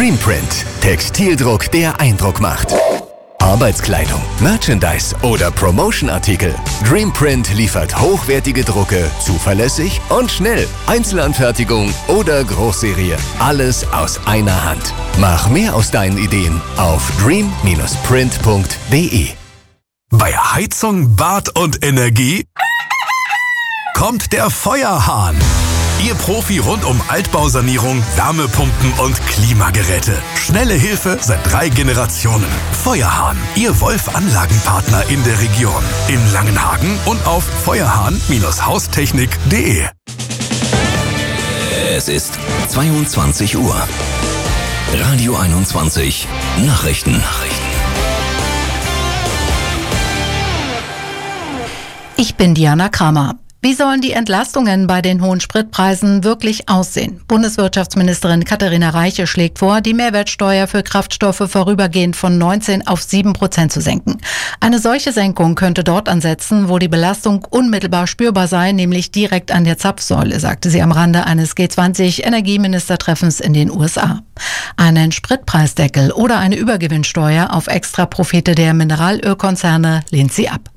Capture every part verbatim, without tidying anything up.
Dreamprint, Textildruck, der Eindruck macht. Arbeitskleidung, Merchandise oder Promotion-Artikel. Dreamprint liefert hochwertige Drucke, zuverlässig und schnell. Einzelanfertigung oder Großserie. Alles aus einer Hand. Mach mehr aus deinen Ideen auf dream Bindestrich print punkt de. Bei Heizung, Bad und Energie kommt der Feuerhahn. Ihr Profi rund um Altbausanierung, Wärmepumpen und Klimageräte. Schnelle Hilfe seit drei Generationen. Feuerhahn, Ihr Wolf-Anlagenpartner in der Region. In Langenhagen und auf feuerhahn Bindestrich haustechnik punkt de. Es ist zweiundzwanzig Uhr. Radio einundzwanzig Nachrichten. Nachrichten. Ich bin Diana Kramer. Wie sollen die Entlastungen bei den hohen Spritpreisen wirklich aussehen? Bundeswirtschaftsministerin Katharina Reiche schlägt vor, die Mehrwertsteuer für Kraftstoffe vorübergehend von neunzehn auf sieben Prozent zu senken. Eine solche Senkung könnte dort ansetzen, wo die Belastung unmittelbar spürbar sei, nämlich direkt an der Zapfsäule, sagte sie am Rande eines G zwanzig Energieministertreffens in den U S A. Einen Spritpreisdeckel oder eine Übergewinnsteuer auf Extraprofite der Mineralölkonzerne lehnt sie ab.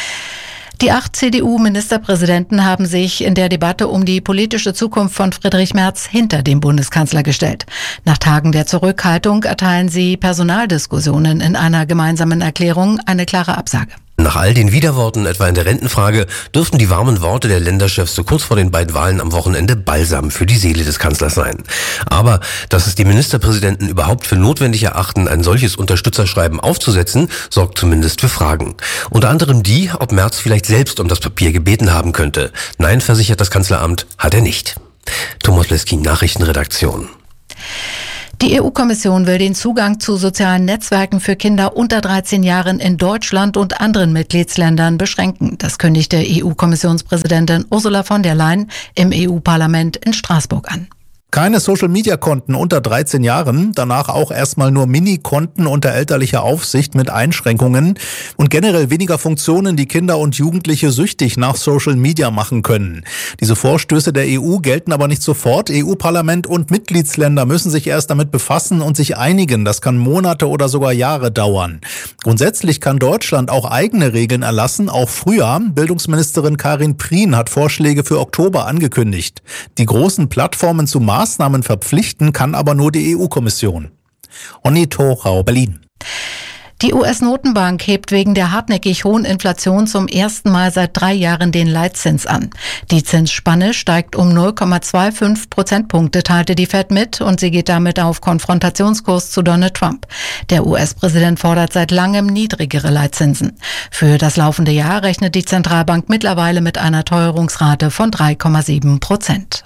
Die acht C D U-Ministerpräsidenten haben sich in der Debatte um die politische Zukunft von Friedrich Merz hinter dem Bundeskanzler gestellt. Nach Tagen der Zurückhaltung erteilen sie Personaldiskussionen in einer gemeinsamen Erklärung eine klare Absage. Nach all den Widerworten, etwa in der Rentenfrage, dürften die warmen Worte der Länderchefs so kurz vor den beiden Wahlen am Wochenende Balsam für die Seele des Kanzlers sein. Aber dass es die Ministerpräsidenten überhaupt für notwendig erachten, ein solches Unterstützerschreiben aufzusetzen, sorgt zumindest für Fragen. Unter anderem die, ob Merz vielleicht selbst um das Papier gebeten haben könnte. Nein, versichert das Kanzleramt, hat er nicht. Thomas Leskin, Nachrichtenredaktion. Die E U-Kommission will den Zugang zu sozialen Netzwerken für Kinder unter dreizehn Jahren in Deutschland und anderen Mitgliedsländern beschränken. Das kündigte E U-Kommissionspräsidentin Ursula von der Leyen im E U-Parlament in Straßburg an. Keine Social-Media-Konten unter dreizehn Jahren, danach auch erstmal nur Mini-Konten unter elterlicher Aufsicht mit Einschränkungen und generell weniger Funktionen, die Kinder und Jugendliche süchtig nach Social-Media machen können. Diese Vorstöße der E U gelten aber nicht sofort. E U-Parlament und Mitgliedsländer müssen sich erst damit befassen und sich einigen. Das kann Monate oder sogar Jahre dauern. Grundsätzlich kann Deutschland auch eigene Regeln erlassen, auch früher. Bildungsministerin Karin Prien hat Vorschläge für Oktober angekündigt. Die großen Plattformen zu Maßnahmen verpflichten kann aber nur die E U-Kommission. Onni Thorau, Berlin. Die U S-Notenbank hebt wegen der hartnäckig hohen Inflation zum ersten Mal seit drei Jahren den Leitzins an. Die Zinsspanne steigt um null Komma fünfundzwanzig Prozentpunkte, teilte die Fed mit, und sie geht damit auf Konfrontationskurs zu Donald Trump. Der U S-Präsident fordert seit langem niedrigere Leitzinsen. Für das laufende Jahr rechnet die Zentralbank mittlerweile mit einer Teuerungsrate von drei Komma sieben Prozent.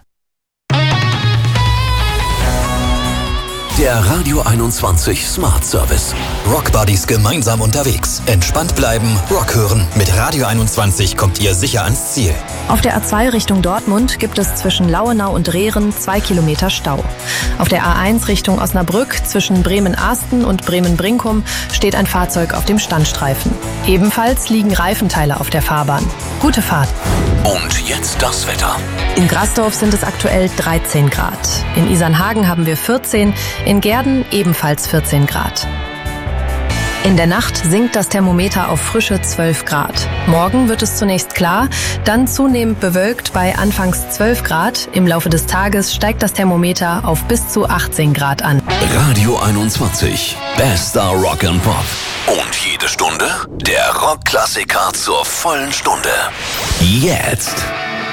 Der Radio einundzwanzig Smart Service. Rockbuddies gemeinsam unterwegs. Entspannt bleiben, Rock hören. Mit Radio einundzwanzig kommt ihr sicher ans Ziel. Auf der A zwei Richtung Dortmund gibt es zwischen Lauenau und Rehren zwei Kilometer Stau. Auf der A eins Richtung Osnabrück zwischen Bremen-Ahsten und Bremen-Brinkum steht ein Fahrzeug auf dem Standstreifen. Ebenfalls liegen Reifenteile auf der Fahrbahn. Gute Fahrt. Und jetzt das Wetter. In Grasdorf sind es aktuell dreizehn Grad. In Isernhagen haben wir vierzehn, in Gehrden ebenfalls vierzehn Grad. In der Nacht sinkt das Thermometer auf frische zwölf Grad. Morgen wird es zunächst klar, dann zunehmend bewölkt bei anfangs zwölf Grad. Im Laufe des Tages steigt das Thermometer auf bis zu achtzehn Grad an. Radio einundzwanzig. Bester Rock and Pop. Und jede Stunde der Rockklassiker zur vollen Stunde. Jetzt.